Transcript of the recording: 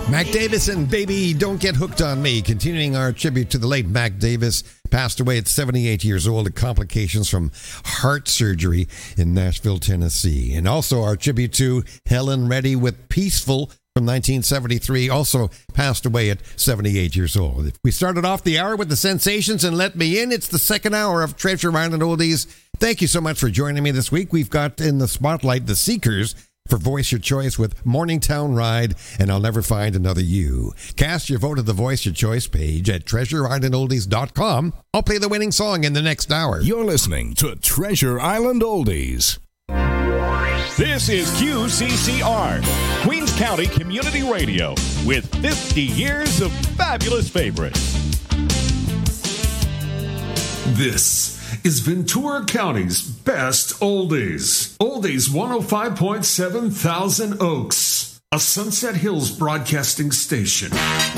Mac Davis and Baby Don't Get Hooked on Me, continuing our tribute to the late Mac Davis, passed away at 78 years old of complications from heart surgery in Nashville, Tennessee. And also our tribute to Helen Reddy with Peaceful from 1973, also passed away at 78 years old. We started off the hour with the Sensations and Let Me In. It's the second hour of Treasure Island Oldies. Thank you so much for joining me this week. We've got in the spotlight the Seekers for Voice Your Choice with Morningtown Ride and I'll Never Find Another You. Cast your vote at the Voice Your Choice page at treasureislandoldies.com. I'll play the winning song in the next hour. You're listening to Treasure Island Oldies. This is QCCR, Queens County Community Radio, with 50 years of fabulous favorites. This is Ventura County's best oldies. Oldies 105.7 Thousand Oaks, a Sunset Hills broadcasting station.